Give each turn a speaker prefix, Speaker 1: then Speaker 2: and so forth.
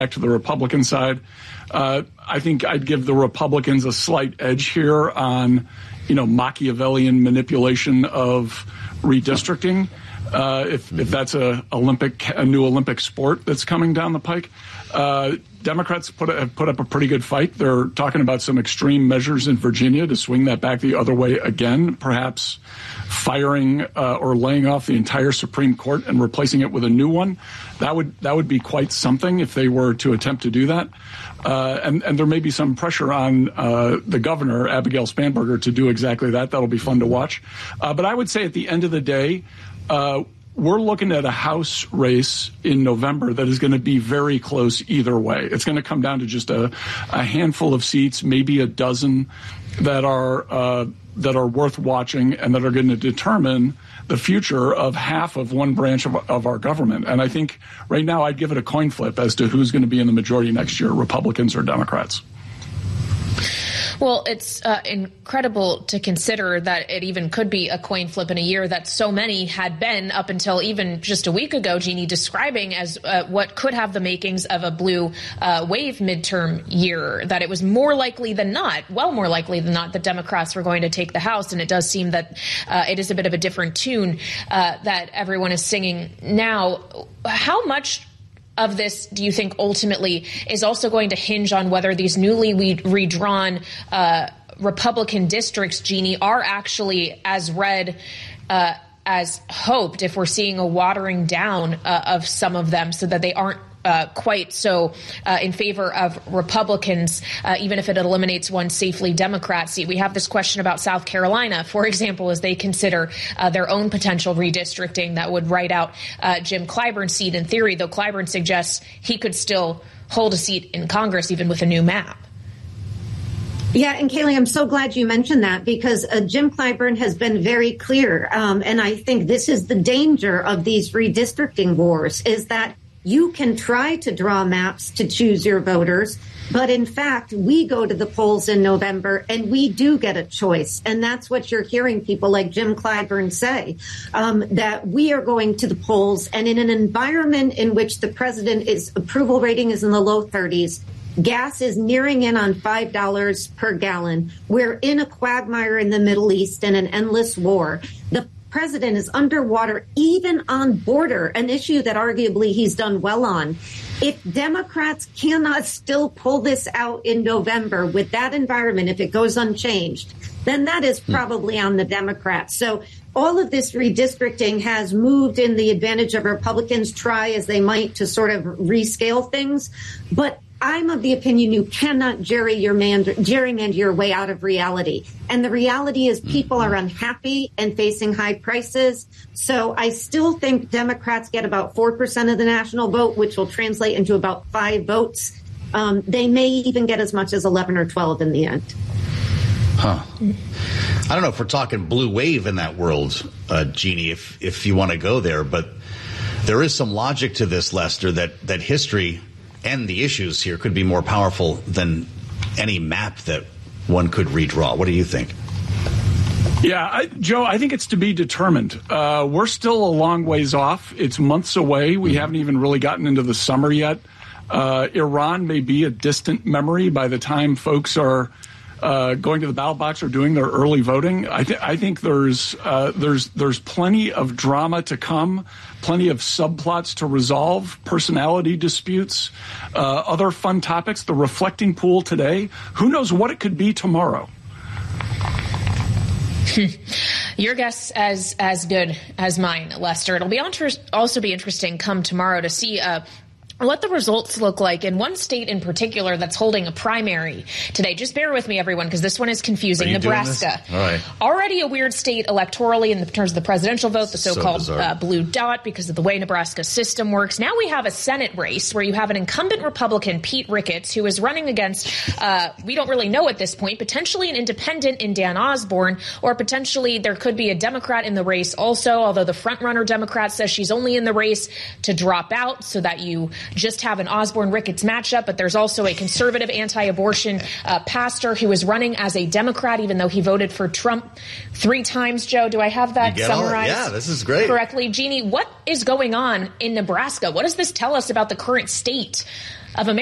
Speaker 1: to the Republican side. I think I'd give the Republicans a slight edge here on, Machiavellian manipulation of redistricting. If that's a new Olympic sport that's coming down the pike. Democrats have put up a pretty good fight. They're talking about some extreme measures in Virginia to swing that back the other way again, perhaps firing or laying off the entire Supreme Court and replacing it with a new one. That would be quite something if they were to attempt to do that. And there may be some pressure on the governor, Abigail Spanberger, to do exactly that. That'll be fun to watch. But I would say at the end of the day, we're looking at a House race in November that is going to be very close either way. It's going to come down to just a handful of seats, maybe a dozen that are worth watching and that are going to determine the future of half of one branch of our government. And I think right now I'd give it a coin flip as to who's going to be in the majority next year, Republicans or Democrats.
Speaker 2: Well, it's incredible to consider that it even could be a coin flip in a year that so many had been up until even just a week ago, Jeannie, describing as what could have the makings of a blue wave midterm year, that it was more likely than not, well more likely than not, that Democrats were going to take the House. And it does seem that it is a bit of a different tune that everyone is singing now. How much of this do you think ultimately is also going to hinge on whether these newly redrawn Republican districts, Jeannie, are actually as red as hoped, if we're seeing a watering down of some of them so that they aren't quite so in favor of Republicans, even if it eliminates one safely Democrat seat? We have this question about South Carolina, for example, as they consider their own potential redistricting that would write out Jim Clyburn's seat in theory, though Clyburn suggests he could still hold a seat in Congress even with a new map.
Speaker 3: Yeah, and Kayleigh, I'm so glad you mentioned that because Jim Clyburn has been very clear. And I think this is the danger of these redistricting wars, is that you can try to draw maps to choose your voters, but in fact, we go to the polls in November and we do get a choice. And that's what you're hearing people like Jim Clyburn say, that we are going to the polls, and in an environment in which the president's approval rating is in the low 30s, gas is nearing in on $5 per gallon. We're in a quagmire in the Middle East and an endless war. The president is underwater, even on border, an issue that arguably he's done well on. If Democrats cannot still pull this out in November with that environment, if it goes unchanged, then that is probably on the Democrats. So all of this redistricting has moved in the advantage of Republicans, try as they might to sort of rescale things. But I'm of the opinion you cannot gerrymander your way out of reality. And the reality is people are unhappy and facing high prices. So I still think Democrats get about 4% of the national vote, which will translate into about 5 votes. They may even get as much as 11 or 12 in the end.
Speaker 4: Huh. I don't know if we're talking blue wave in that world, Jeannie, if you want to go there. But there is some logic to this, Lester, that history and the issues here could be more powerful than any map that one could redraw. What do you think?
Speaker 1: Yeah, Joe, I think it's to be determined. We're still a long ways off. It's months away. We haven't even really gotten into the summer yet. Iran may be a distant memory by the time folks are going to the ballot box or doing their early voting. I think there's plenty of drama to come, plenty of subplots to resolve, personality disputes, other fun topics. The reflecting pool today. Who knows what it could be tomorrow?
Speaker 2: Your guess as good as mine, Lester. It'll be also be interesting come tomorrow to see what the results look like in one state in particular that's holding a primary today. Just bear with me, everyone, because this one is confusing. Nebraska.
Speaker 4: All right.
Speaker 2: Already a weird state electorally in terms of the presidential vote, the so-called blue dot, because of the way Nebraska's system works. Now we have a Senate race where you have an incumbent Republican, Pete Ricketts, who is running against, we don't really know at this point, potentially an independent in Dan Osborne, or potentially there could be a Democrat in the race also, although the front-runner Democrat says she's only in the race to drop out so that you just have an Osborne-Ricketts matchup, but there's also a conservative anti-abortion pastor who is running as a Democrat, even though he voted for Trump 3 times. Joe, do I have that summarized?
Speaker 4: Yeah, this is great.
Speaker 2: Correctly. Jeannie, what is going on in Nebraska? What does this tell us about the current state of America.